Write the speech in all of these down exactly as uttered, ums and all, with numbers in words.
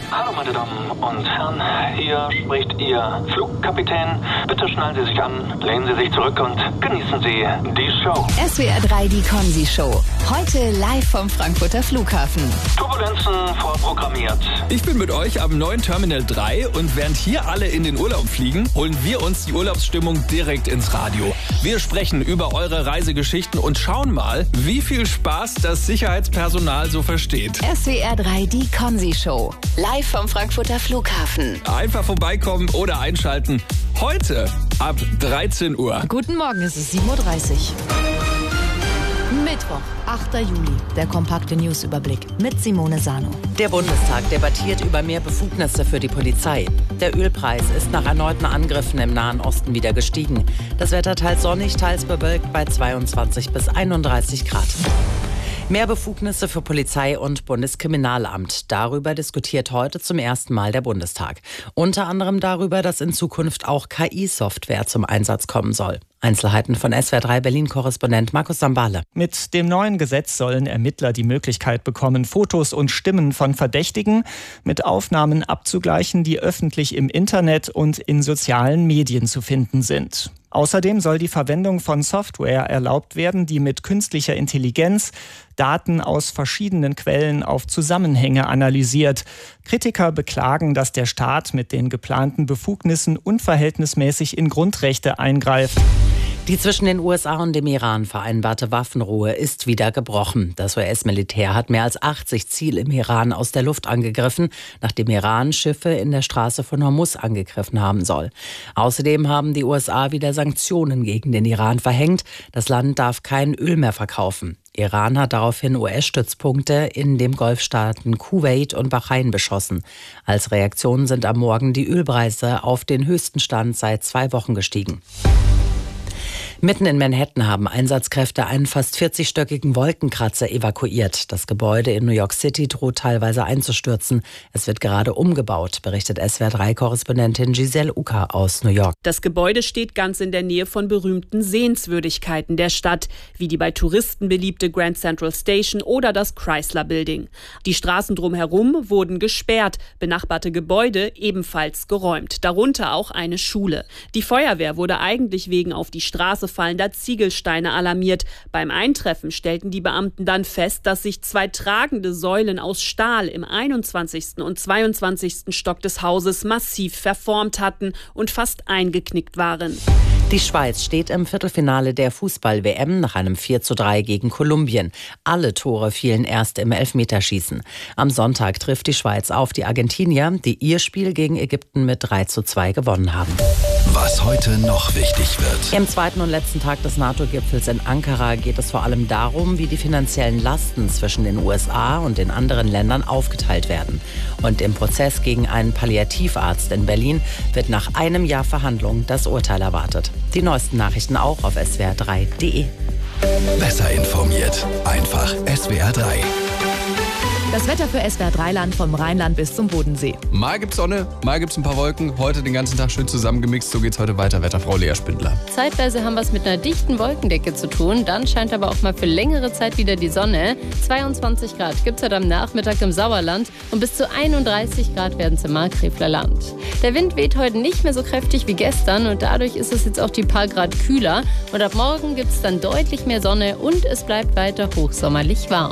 Hallo meine Damen und Herren, hier spricht Ihr Flugkapitän. Bitte schnallen Sie sich an, lehnen Sie sich zurück und genießen Sie die Show. S W R drei, die Konzi-Show. Heute live vom Frankfurter Flughafen. Turbulenzen vorprogrammiert. Ich bin mit euch am neuen Terminal drei und während hier alle in den Urlaub fliegen, holen wir uns die Urlaubsstimmung direkt ins Radio. Wir sprechen über eure Reisegeschichten und schauen mal, wie viel Spaß das Sicherheitspersonal so versteht. S W R drei, die Konzi-Show. Live vom Frankfurter Flughafen. Einfach vorbeikommen oder einschalten. Heute ab dreizehn Uhr. Guten Morgen, es ist sieben Uhr dreißig. Mittwoch, achter Juli, der kompakte Newsüberblick mit Simone Sano. Der Bundestag debattiert über mehr Befugnisse für die Polizei. Der Ölpreis ist nach erneuten Angriffen im Nahen Osten wieder gestiegen. Das Wetter teils sonnig, teils bewölkt bei zweiundzwanzig bis einunddreißig Grad. Mehr Befugnisse für Polizei und Bundeskriminalamt. Darüber diskutiert heute zum ersten Mal der Bundestag. Unter anderem darüber, dass in Zukunft auch K I-Software zum Einsatz kommen soll. Einzelheiten von S W R drei Berlin-Korrespondent Markus Sambale. Mit dem neuen Gesetz sollen Ermittler die Möglichkeit bekommen, Fotos und Stimmen von Verdächtigen mit Aufnahmen abzugleichen, die öffentlich im Internet und in sozialen Medien zu finden sind. Außerdem soll die Verwendung von Software erlaubt werden, die mit künstlicher Intelligenz Daten aus verschiedenen Quellen auf Zusammenhänge analysiert. Kritiker beklagen, dass der Staat mit den geplanten Befugnissen unverhältnismäßig in Grundrechte eingreift. Die zwischen den U S A und dem Iran vereinbarte Waffenruhe ist wieder gebrochen. Das U S-Militär hat mehr als achtzig Ziele im Iran aus der Luft angegriffen, nachdem Iran Schiffe in der Straße von Hormuz angegriffen haben soll. Außerdem haben die U S A wieder Sanktionen gegen den Iran verhängt. Das Land darf kein Öl mehr verkaufen. Iran hat daraufhin U S-Stützpunkte in den Golfstaaten Kuwait und Bahrain beschossen. Als Reaktion sind am Morgen die Ölpreise auf den höchsten Stand seit zwei Wochen gestiegen. Mitten in Manhattan haben Einsatzkräfte einen fast vierzigstöckigen Wolkenkratzer evakuiert. Das Gebäude in New York City droht teilweise einzustürzen. Es wird gerade umgebaut, berichtet S W R drei Korrespondentin Giselle Uka aus New York. Das Gebäude steht ganz in der Nähe von berühmten Sehenswürdigkeiten der Stadt, wie die bei Touristen beliebte Grand Central Station oder das Chrysler Building. Die Straßen drumherum wurden gesperrt, benachbarte Gebäude ebenfalls geräumt, darunter auch eine Schule. Die Feuerwehr wurde eigentlich wegen auf die Straße fallender Ziegelsteine alarmiert. Beim Eintreffen stellten die Beamten dann fest, dass sich zwei tragende Säulen aus Stahl im einundzwanzigsten und zweiundzwanzigsten Stock des Hauses massiv verformt hatten und fast eingeknickt waren. Die Schweiz steht im Viertelfinale der Fußball-W M nach einem vier zu drei gegen Kolumbien. Alle Tore fielen erst im Elfmeterschießen. Am Sonntag trifft die Schweiz auf die Argentinier, die ihr Spiel gegen Ägypten mit drei zu zwei gewonnen haben. Was heute noch wichtig wird. Im zweiten und letzten Tag des NATO-Gipfels in Ankara geht es vor allem darum, wie die finanziellen Lasten zwischen den U S A und den anderen Ländern aufgeteilt werden. Und im Prozess gegen einen Palliativarzt in Berlin wird nach einem Jahr Verhandlung das Urteil erwartet. Die neuesten Nachrichten auch auf S W R drei punkt de. Besser informiert. Einfach S W R drei. Das Wetter für S W R drei Land vom Rheinland bis zum Bodensee. Mal gibt's Sonne, mal gibt's ein paar Wolken. Heute den ganzen Tag schön zusammengemixt. So geht's heute weiter, Wetterfrau Lea Spindler. Zeitweise haben wir es mit einer dichten Wolkendecke zu tun. Dann scheint aber auch mal für längere Zeit wieder die Sonne. zweiundzwanzig Grad gibt's heute am Nachmittag im Sauerland. Und bis zu einunddreißig Grad werden es im Markgräfler Land. Der Wind weht heute nicht mehr so kräftig wie gestern. Und dadurch ist es jetzt auch die paar Grad kühler. Und ab morgen gibt's dann deutlich mehr Sonne. Und es bleibt weiter hochsommerlich warm.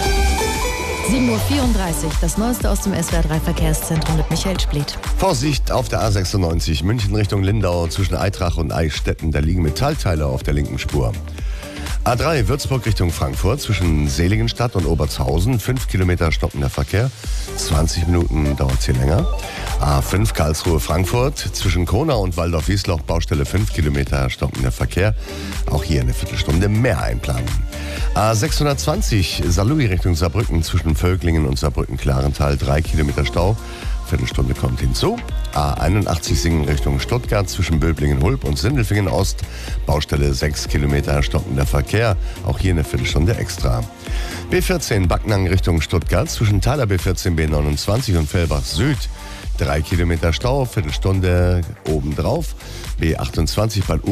sieben Uhr vierunddreißig, das Neueste aus dem S W R drei Verkehrszentrum mit Michael Spliet. Vorsicht auf der A sechsundneunzig, München Richtung Lindau zwischen Eitrach und Eichstätten. Da liegen Metallteile auf der linken Spur. A drei Würzburg Richtung Frankfurt zwischen Seligenstadt und Obertshausen. fünf Kilometer stockender Verkehr. zwanzig Minuten dauert es hier länger. A fünf Karlsruhe Frankfurt zwischen Kronau und Waldorf-Wiesloch. Baustelle fünf Kilometer stockender Verkehr. Auch hier eine Viertelstunde mehr einplanen. A sechshundertzwanzig Saarlouis Richtung Saarbrücken zwischen Völklingen und Saarbrücken-Klarental. drei Kilometer Stau. Viertelstunde kommt hinzu. A einundachtzig Singen Richtung Stuttgart zwischen Böblingen-Hulb und Sindelfingen-Ost. Baustelle sechs Kilometer stockender Verkehr. Auch hier eine Viertelstunde extra. B vierzehn Backnang Richtung Stuttgart zwischen Thaler B vierzehn B neunundzwanzig und Fellbach Süd. drei Kilometer Stau, Viertelstunde obendrauf. B achtundzwanzig Bad